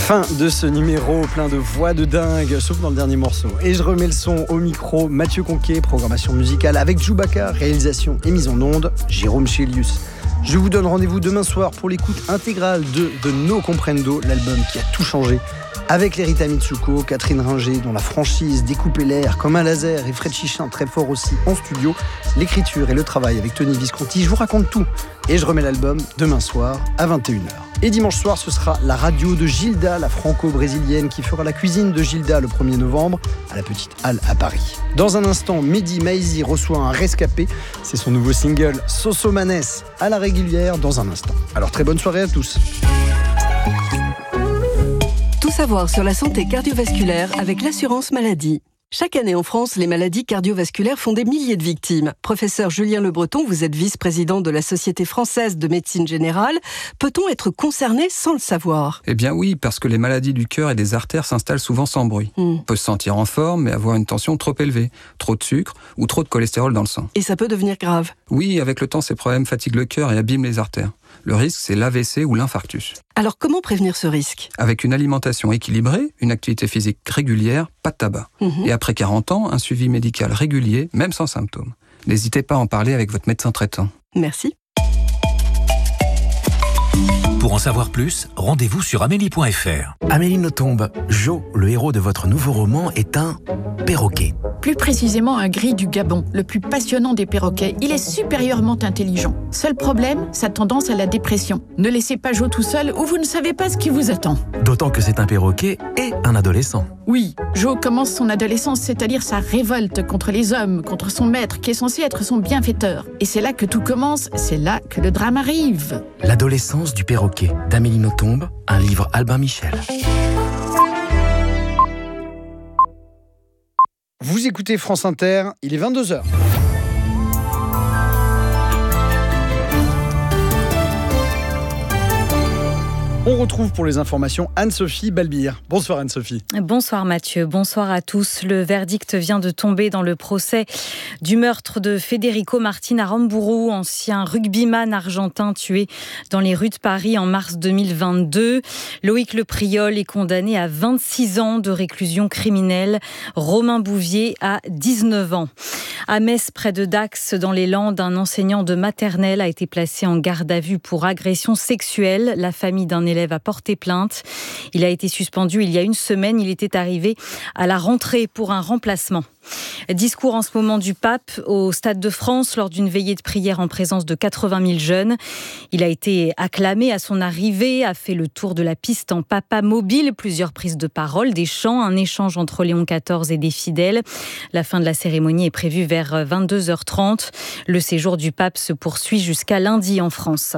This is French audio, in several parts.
Fin de ce numéro plein de voix de dingue, sauf dans le dernier morceau. Et je remets le son au micro, Mathieu Conquet, programmation musicale avec Chewbacca, réalisation et mise en onde, Jérôme Chélius. Je vous donne rendez-vous demain soir pour l'écoute intégrale de No Comprendo, l'album qui a tout changé. Avec les Rita Mitsuko, Catherine Ringer, dont la franchise découpait l'air comme un laser, et Fred Chichin, très fort aussi en studio, l'écriture et le travail avec Tony Visconti, je vous raconte tout. Et je remets l'album demain soir à 21h. Et dimanche soir, ce sera la radio de Gilda, la franco-brésilienne, qui fera la cuisine de Gilda le 1er novembre à la Petite Halle à Paris. Dans un instant, Mehdi Maizi reçoit un rescapé. C'est son nouveau single Sosomanes à la régulière dans un instant. Alors très bonne soirée à tous. Tout savoir sur la santé cardiovasculaire avec l'assurance maladie. Chaque année en France, les maladies cardiovasculaires font des milliers de victimes. Professeur Julien Le Breton, vous êtes vice-président de la Société française de médecine générale. Peut-on être concerné sans le savoir ? Eh bien oui, parce que les maladies du cœur et des artères s'installent souvent sans bruit. On peut se sentir en forme, mais avoir une tension trop élevée, trop de sucre ou trop de cholestérol dans le sang. Et ça peut devenir grave. Oui, avec le temps, ces problèmes fatiguent le cœur et abîment les artères. Le risque, c'est l'AVC ou l'infarctus. Alors comment prévenir ce risque ? Avec une alimentation équilibrée, une activité physique régulière, pas de tabac. Et après 40 ans, un suivi médical régulier, même sans symptômes. N'hésitez pas à en parler avec votre médecin traitant. Merci. Pour en savoir plus, rendez-vous sur amélie.fr. Amélie Nothomb, Jo, le héros de votre nouveau roman, est un perroquet. Plus précisément un gris du Gabon, le plus passionnant des perroquets. Il est supérieurement intelligent. Seul problème, sa tendance à la dépression. Ne laissez pas Jo tout seul ou vous ne savez pas ce qui vous attend. D'autant que c'est un perroquet et un adolescent. Oui, Jo commence son adolescence, c'est-à-dire sa révolte contre les hommes, contre son maître qui est censé être son bienfaiteur. Et c'est là que tout commence, c'est là que le drame arrive. L'adolescence du perroquet, d'Amélie Nothomb, un livre Albin Michel. Vous écoutez France Inter, il est 22h. On retrouve pour les informations Anne-Sophie Balbir. Bonsoir Anne-Sophie. Bonsoir Mathieu, bonsoir à tous. Le verdict vient de tomber dans le procès du meurtre de Federico Martin Aramburu, ancien rugbyman argentin tué dans les rues de Paris en mars 2022. Loïc Lepriol est condamné à 26 ans de réclusion criminelle. Romain Bouvier à 19 ans. À Metz, près de Dax, dans les Landes, un enseignant de maternelle a été placé en garde à vue pour agression sexuelle. La famille d'un élève a porté plainte. Il a été suspendu il y a une semaine. Il était arrivé à la rentrée pour un remplacement. Discours en ce moment du pape au Stade de France lors d'une veillée de prière en présence de 80 000 jeunes. Il a été acclamé à son arrivée, a fait le tour de la piste en papa mobile, plusieurs prises de parole, des chants, un échange entre Léon XIV et des fidèles. La fin de la cérémonie est prévue vers 22h30. Le séjour du pape se poursuit jusqu'à lundi en France.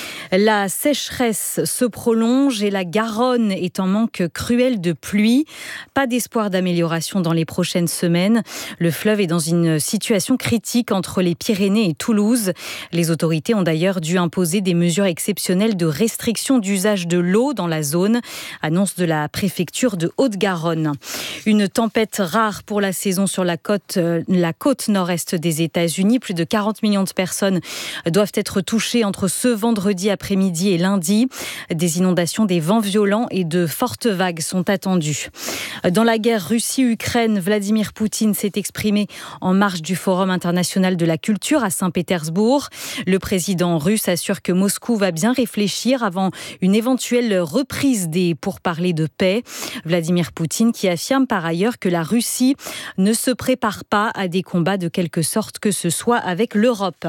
La sécheresse se prolonge et la Garonne est en manque cruel de pluie. Pas d'espoir d'amélioration dans les prochaines semaines. Le fleuve est dans une situation critique entre les Pyrénées et Toulouse. Les autorités ont d'ailleurs dû imposer des mesures exceptionnelles de restriction d'usage de l'eau dans la zone. Annonce de la préfecture de Haute-Garonne. Une tempête rare pour la saison sur la côte nord-est des États-Unis. Plus de 40 millions de personnes doivent être touchées entre ce vendredi après-midi et lundi. Des inondations, des vents violents et de fortes vagues sont attendues. Dans la guerre Russie-Ukraine, Vladimir Poutine s'est exprimé en marge du Forum international de la culture à Saint-Pétersbourg. Le président russe assure que Moscou va bien réfléchir avant une éventuelle reprise des pourparlers de paix. Vladimir Poutine qui affirme par ailleurs que la Russie ne se prépare pas à des combats de quelque sorte que ce soit avec l'Europe.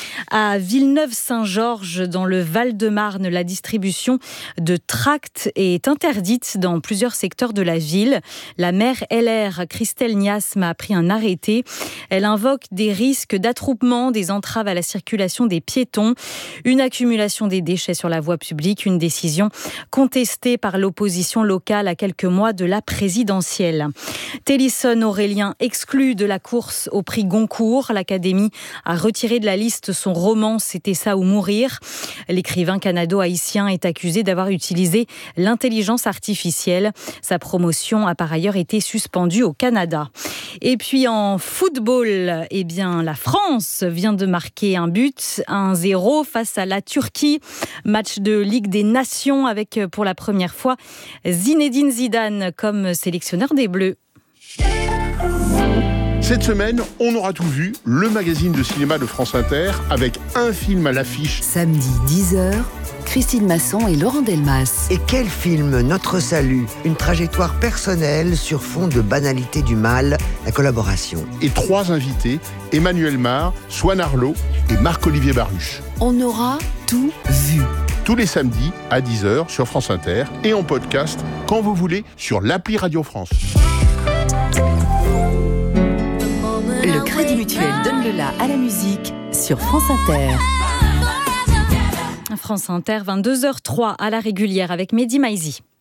À Villeneuve-Saint-Georges, dans le Val-de-Marne, la distribution de tracts est interdite dans plusieurs secteurs de la ville. La maire LR, Christelle Niasme, a pris un arrêté. Elle invoque des risques d'attroupement, des entraves à la circulation des piétons, une accumulation des déchets sur la voie publique, une décision contestée par l'opposition locale à quelques mois de la présidentielle. Télisson Aurélien exclu de la course au prix Goncourt. L'Académie a retiré de la liste son roman « C'était ça ou mourir ». L'écrivain canado-haïtien est accusé d'avoir utilisé l'intelligence artificielle. Sa promotion a par ailleurs été suspendue au Canada. Et puis en football, eh bien, la France vient de marquer un but, 1-0 face à la Turquie. Match de Ligue des Nations avec pour la première fois Zinedine Zidane comme sélectionneur des Bleus. Cette semaine, on aura tout vu, le magazine de cinéma de France Inter, avec un film à l'affiche. Samedi 10h, Christine Masson et Laurent Delmas. Et quel film, Notre Salut, une trajectoire personnelle sur fond de banalité du mal, la collaboration. Et 3 invités, Emmanuel Mar, Swan Arlo et Marc-Olivier Baruch. On aura tout vu. Tous les samedis à 10h sur France Inter et en podcast quand vous voulez sur l'appli Radio France. Le Crédit Mutuel donne le la à la musique sur France Inter. France Inter, 22h03 à la régulière avec Mehdi Maizi.